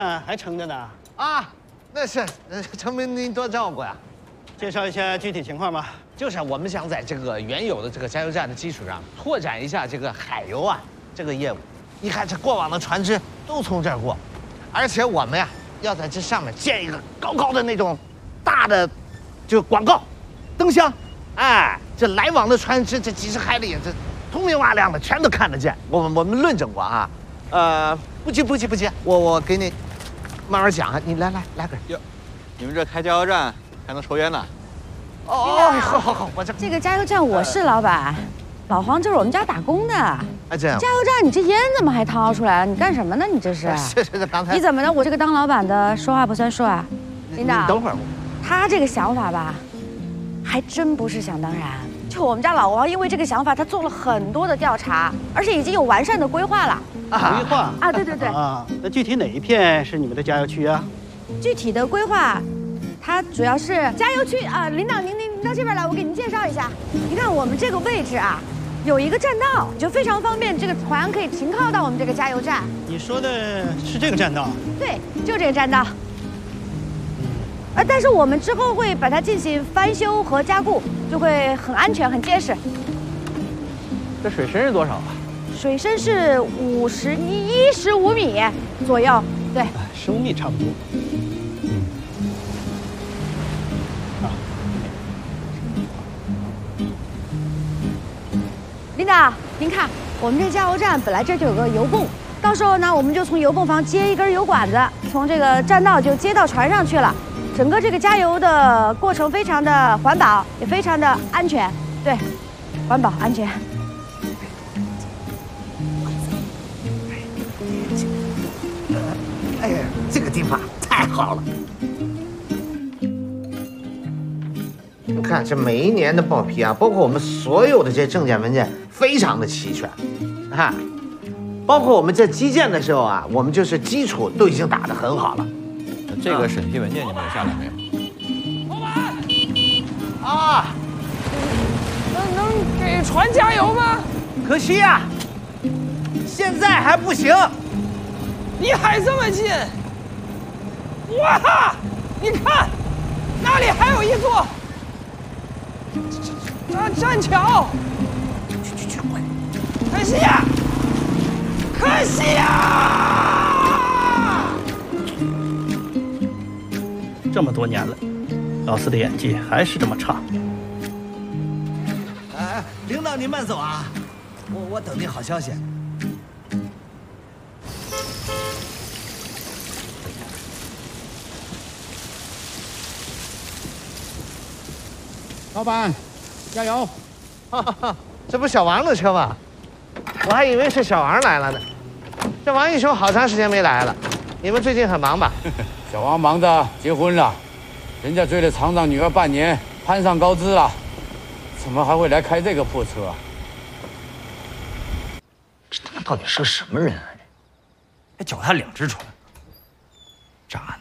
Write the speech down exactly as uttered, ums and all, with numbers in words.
啊，还撑着呢。 啊，那是，呃，承蒙您多照顾呀。 介绍一下具体情况吧。 就是我们想在这个原有的这个加油站的基础上，拓展一下这个海油啊这个业务。你看这过往的船只都从这儿过，而且我们呀要在这上面建一个高高的那种大的，就广告灯箱，哎，这来往的船只这几十海里，这通明瓦亮的，全都看得见。我们我们论证过啊，呃，不急不急不急，我我给你慢慢讲啊，你来来来根。 哟，你们这开加油站还能抽烟呢？ 哦哦，好好好，我这这个加油站我是老板，老黄就是我们家打工的。 啊这样。 加油站，你这烟怎么还掏出来了？你干什么呢？你这是？ 是是是，刚才你怎么的？我这个当老板的说话不算数啊，领导。 你等会儿， 他这个想法吧，还真不是想当然。就我们家老王，因为这个想法，他做了很多的调查，而且已经有完善的规划了。 规划啊，对对对。 啊，那具体哪一片是你们的加油区啊？ 具体的规划。它主要是加油区啊，领导您您您到这边来，我给您介绍一下。你看我们这个位置啊，有一个栈道，就非常方便，这个船可以停靠到我们这个加油站。 你说的是这个栈道？ 对，就这个栈道。呃，但是我们之后会把它进行翻修和加固，就会很安全、很结实。 这水深是多少啊？ 水深是五十一一十五米左右，对， 十五米差不多。 领导，您看，我们这加油站本来这就有个油泵，到时候呢，我们就从油泵房接一根油管子，从这个栈道就接到船上去了。整个这个加油的过程非常的环保，也非常的安全，对，环保安全。 哎呀，这个地方太好了！你看这每一年的报批啊，包括我们所有的这些证件文件，非常的齐全，啊，包括我们在基建的时候啊，我们就是基础都已经打得很好了。 这个审批文件你们有下来没有？ 老板， 啊， 能能给船加油吗？ 可惜呀、啊，现在还不行。 离海这么近，哇！你看，那里还有一座啊栈桥。 去去去，快！ 可惜呀，可惜呀！ 这么多年了，老四的演技还是这么差。 哎，领导您慢走啊，我我等您好消息。 老板，加油！ 哈哈，这不小王的车吗？我还以为是小王来了呢。这王义雄好长时间没来了，你们最近很忙吧？ 小王忙着结婚了，人家追了厂长女儿半年，攀上高枝了，怎么还会来开这个破车啊？ 这他到底是个什么人啊？还脚踏两只船，渣男！